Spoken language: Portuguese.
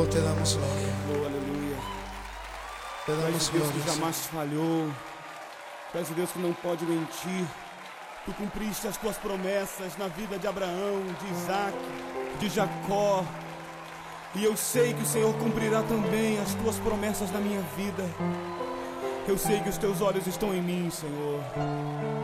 Te damos gloria. Oh, aleluia. Te Tu és damos o Deus que gloria. jamais falhou. Tu és o Deus que não pode mentir. Tu cumpriste as tuas promessas na vida de Abraão, de Isaac, de Jacó. E eu sei que o Senhor cumprirá também as tuas promessas na minha vida. Eu sei que os teus olhos estão em mim, Senhor.